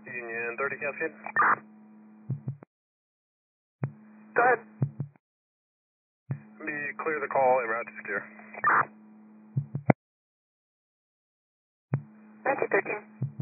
Union 30 Cascade. Go ahead. Be clear the call, en route to secure. 1913.